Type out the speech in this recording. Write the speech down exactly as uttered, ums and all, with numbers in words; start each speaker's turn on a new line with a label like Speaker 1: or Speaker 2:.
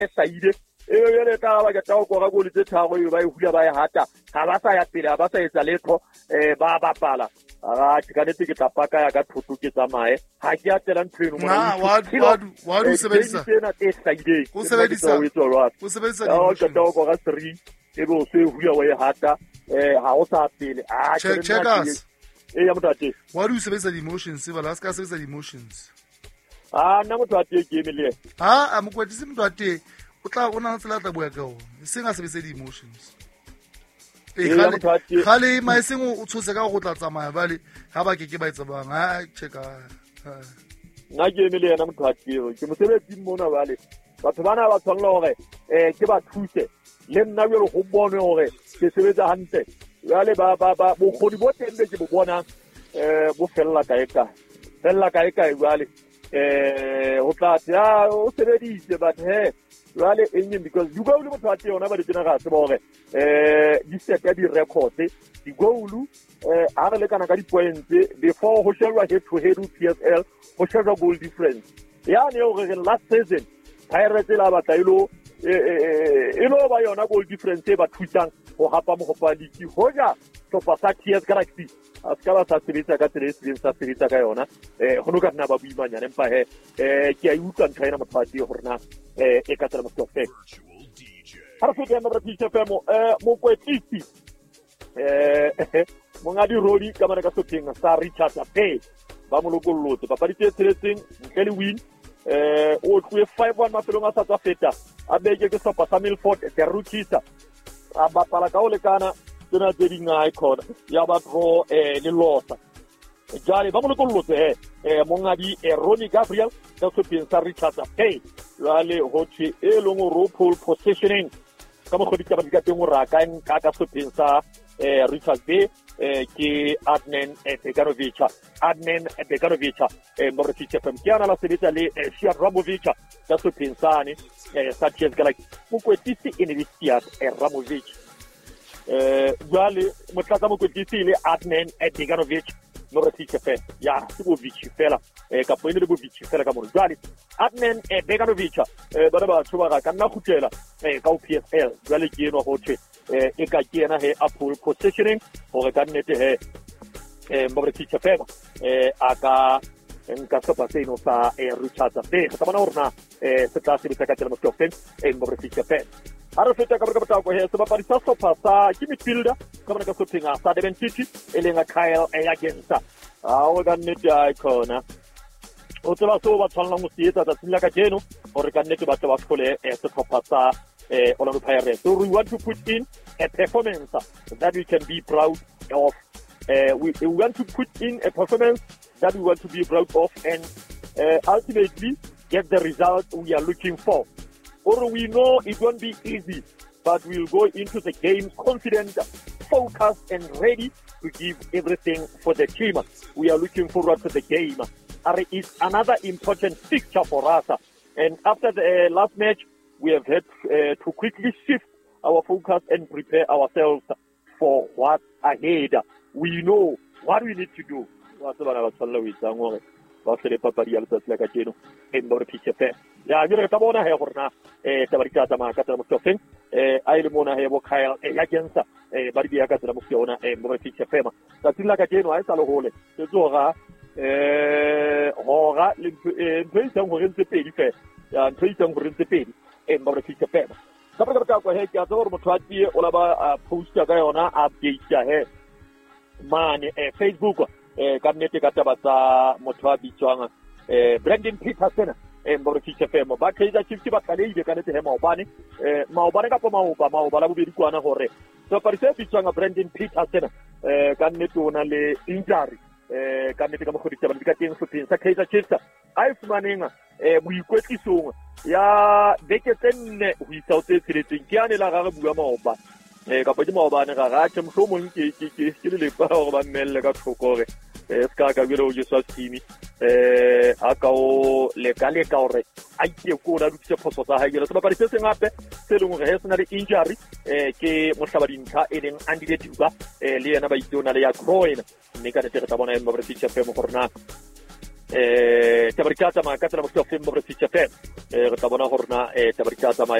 Speaker 1: saide e le ka ba ke tao go ga go le tsago e ba e hula ba e hata ga ba sa ya pele ba sa etsa letho eh ba ba pala aga tshikane ke tapaka ya ka thutu ke tsamae ha ke atela ntlheno mo
Speaker 2: na wa wa wa du sebedisa
Speaker 1: tsena tse saide
Speaker 2: o sebedisa o sebedisa
Speaker 1: o ka tao go ga three e bo se hula wa e hata eh ha o sa pele a
Speaker 2: check check us
Speaker 1: e ya motate
Speaker 2: wa du sebedisa the emotions se ba la ska sebedisa the emotions
Speaker 1: ah nna motho a te ke emile
Speaker 2: ha a mokwetisi motho a te o tla o na tsela tla boya ka o se nga sebedisa the emotions e gale gale mai seng o tshose ka go tla tsamaya bale ha ba ke ke ba etsa bang ha checka
Speaker 1: nna ke emile yana motho a te ke mo sebetsi mona bale batho bana ba tshwanela hore eh ke ba thuse le nna jalo go bone hore ke sebetsa hantle bale ba ba ba bo khodi bo tende ke bo bona eh bo fella ka eka fella ka eka bale eh o tla ya o sebedise but he jale eng because you go le motho a te yona ba di tsena ga se bore eh di set ya di record di goal eh a re le kana ka di points before ho shelwa head to head P S L ho shelwa goal difference ya ne o re last season Pirates la ba tailo eh e lo ba yona goal difference ba thutang go hapa mo go pa liki hoja to pasa T S Galaxy a ska ba sa sebetsa ka tsela e seng sa sebetsa ka yona eh go no ka nna ba buimanyana empa he eh ke a utlwa ntlha ena motho gore na eh e ka tsela mo stofe ha re fetela mo P S F mo eh mo kwetisi eh mo ngadi rodi ka mana ka sotheng sa Richard Pay ba mo lokolotse papadi tse tseletseng ntle le win eh o tloe five one mafelong a South Africa a beke ke sopa sa Milford the rookies a bapala ka o lekana tsena tse dinga icon ya ba tro eh le lota jale ba mo lokolotse eh eh mo ngadi eh Ronnie Gabriel ka sotheng sa Richard Pay jale ho tshi e longo ro pole positioning ka mo kgodi ka ba dikateng o raka ka ka sotheng sa eh Richard Bay eh ke Adnan Beganovic Adnan Beganovic eh mo re tshitse fem kiana la sebetsa le Shia Ramovic ka sotheng sane eh sa T S Galaxy mo kwetisi e ne di Shia Ramovic eh jale mo tlatsa mo kwetisi le Adnan Beganovic mo re tshitse fem ya se bo Vic fela eh ka poene le bo Vic fela ka mo jale Adnan Beganovic eh ba ba tshwa ga ka nna khutela eh ka P S L jale ke eno go tshwe eh e ka kena he a pole positioning gore ka nnete he eh mo re tshitse fela eh aka nka sopa seno sa eh Richard Pay ka bona hore na eh se tla se bitsa ka tsela mo stofen eh mo re tshitse fela a re feta ka re ka botsa go he se ba parisa sopa sa ke midfielder ka bona ka sothenga sa Durban City e lenga Kyle Eyagensa a o ka nnete a ikona o tsela so ba tshwanela mo sietsa tsa tsela ka jeno gore ka nnete ba tla ba tlhole eh se sopa sa eh Orlando Pirates. So we want to put in a performance that we can be proud of. Uh, we, we want to put in a performance that we want to be proud of and uh, ultimately get the result we are looking for. Or we know it won't be easy, but we'll go into the game confident, focused and ready to give everything for the team. We are looking forward to the game. It's another important fixture for us. And after the uh, last match, we have had uh, to quickly shift our focus and prepare ourselves for what's ahead. We know what we need to do. Ya jure ta bona he horna eh tabarika ta ma ka ta mo stofen eh ai le mona he bo Kyle Eyagensa eh bari biya ka ta mo fiona eh mo ti chefema ta tilla ka jeno ai sa lo hole se tsoga eh hora le ntse tsa go rentse pedi fe ya ntse tsa go rentse pedi e mo re tshitse fela ka ba ka kwa he ke a tsore motho a tie o la ba post ka yona update ya he mane eh Facebook eh ka nnete ka taba tsa motho a bitswang eh Brandon Peterson eh mo re tshitse fela ba Kaizer Chiefs ba ka le ile ka nete he maobane eh maobane ka pa maoba maoba la bobedi kwana gore so parise bitswang Brandon Peterson eh ka nnete ona le injury eh ka nnete ka mo goditse ba ka teng sopheng sa Kaizer Chiefs a fumaneng eh boikwetlisong ya beke tenne ho isa o tsetseletseng ke ane la ga re bua maoba eh ka pedi maoba ne ga ga tse mohlomong ke ke ke ke le pa gore ba mmelle ka tlhokore eh ska ka bile o jeswa tshimi eh aka o le ka le ka hore a itse ko da dutse phoso tsa hae se ba parise se ngape se leng gore he sena le injury eh ke mohlabadintha e leng Andy Letuka eh le yena ba itona le ya groin mme ka nete re tla bona e mo re tshitse fe mo gorna eh taba di tsamaya ka tsela mo ke feng mo re fitse fe re tla bona gore na eh taba di tsamaya